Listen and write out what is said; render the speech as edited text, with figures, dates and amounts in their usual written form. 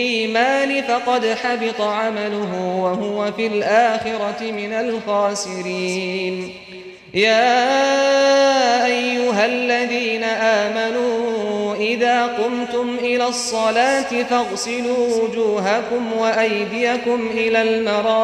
الإيمان فقد حبط عمله وهو في الآخرة من الخاسرين. يا أيها الذين آمنوا إذا قمتم إلى الصلاة فاغسلوا وجوهكم وأيديكم إلى المرافق